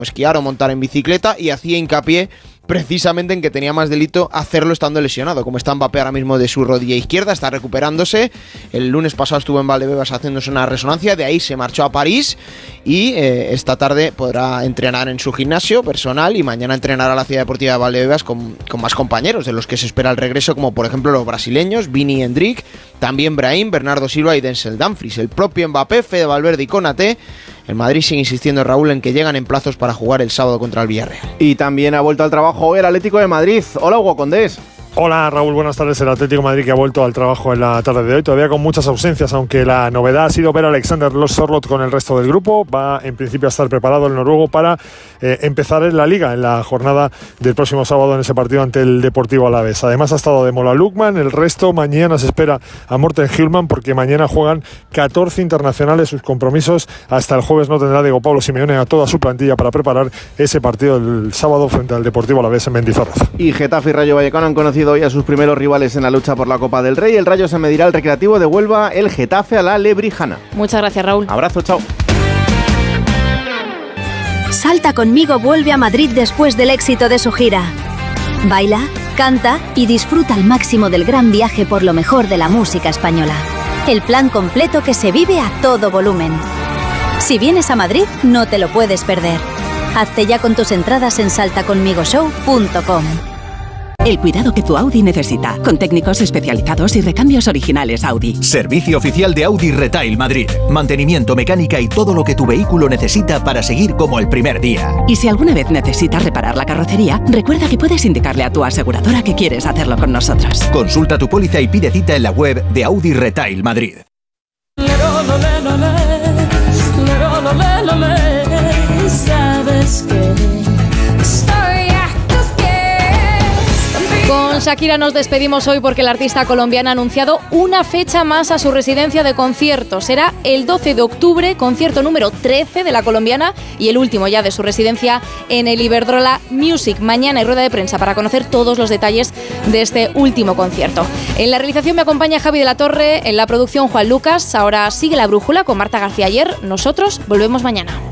esquiar o montar en bicicleta, y hacía hincapié precisamente en que tenía más delito hacerlo estando lesionado, como está Mbappé ahora mismo de su rodilla izquierda, está recuperándose. El lunes pasado estuvo en Valdebebas haciéndose una resonancia, de ahí se marchó a París y esta tarde podrá entrenar en su gimnasio personal y mañana entrenará a la Ciudad Deportiva de Valdebebas con más compañeros de los que se espera el regreso, como por ejemplo los brasileños, Vini y Endrick, también Brahim, Bernardo Silva y Denzel Dumfries, el propio Mbappé, Fede Valverde y Konaté. El Madrid sigue insistiendo, Raúl, en que llegan en plazos para jugar el sábado contra el Villarreal. Y también ha vuelto al trabajo hoy el Atlético de Madrid. Hola, Hugo Condés. Hola Raúl, buenas tardes. El Atlético de Madrid que ha vuelto al trabajo en la tarde de hoy, todavía con muchas ausencias, aunque la novedad ha sido ver a Alexander Sorloth con el resto del grupo. Va en principio a estar preparado el noruego para empezar en la Liga, en la jornada del próximo sábado en ese partido ante el Deportivo Alavés. Además ha estado de Mola Lukman, el resto mañana se espera a Morten Hjulmand, porque mañana juegan 14 internacionales, sus compromisos hasta el jueves no tendrá Diego Pablo Simeone a toda su plantilla para preparar ese partido el sábado frente al Deportivo Alavés en Mendizorroza. Y Getafe y Rayo Vallecano han conocido hoy a sus primeros rivales en la lucha por la Copa del Rey. El Rayo se medirá al Recreativo de Huelva, el Getafe a la Lebrijana. Muchas gracias, Raúl. Abrazo, chao. Salta conmigo vuelve a Madrid después del éxito de su gira. Baila, canta y disfruta al máximo del gran viaje por lo mejor de la música española. El plan completo que se vive a todo volumen. Si vienes a Madrid, no te lo puedes perder. Hazte ya con tus entradas en saltaconmigoshow.com. El cuidado que tu Audi necesita, con técnicos especializados y recambios originales Audi. Servicio oficial de Audi Retail Madrid. Mantenimiento, mecánica y todo lo que tu vehículo necesita para seguir como el primer día. Y si alguna vez necesitas reparar la carrocería, recuerda que puedes indicarle a tu aseguradora que quieres hacerlo con nosotros. Consulta tu póliza y pide cita en la web de Audi Retail Madrid. ¿Sabes qué? Con Shakira nos despedimos hoy porque la artista colombiana ha anunciado una fecha más a su residencia de conciertos. Será el 12 de octubre, concierto número 13 de la colombiana y el último ya de su residencia en el Iberdrola Music. Mañana hay rueda de prensa para conocer todos los detalles de este último concierto. En la realización me acompaña Javi de la Torre, en la producción Juan Lucas. Ahora sigue La Brújula con Marta García Ayer. Nosotros volvemos mañana.